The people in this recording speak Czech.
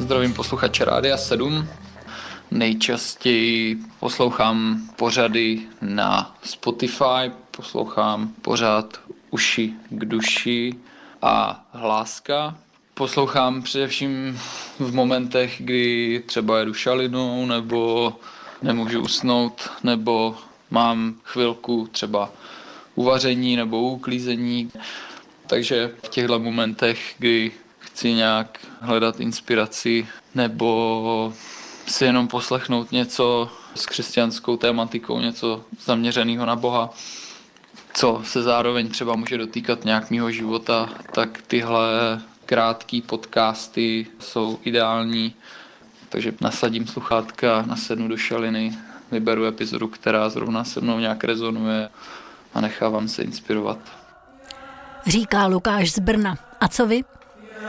Zdravím posluchače Rádia 7. Nejčastěji poslouchám pořady na Spotify, poslouchám pořád Uši k duši a Hláska. Poslouchám především v momentech, kdy třeba jedu šalinou, nebo nemůžu usnout, nebo mám chvilku třeba uvaření nebo uklízení. Takže v těchto momentech, kdy chci nějak hledat inspiraci nebo si jenom poslechnout něco s křesťanskou tématikou, něco zaměřeného na Boha, co se zároveň třeba může dotýkat nějak mýho života, tak tyhle krátký podcasty jsou ideální. Takže nasadím sluchátka, nasednu do šaliny, vyberu epizodu, která zrovna se mnou nějak rezonuje a nechávám se inspirovat. Říká Lukáš z Brna. A co vy?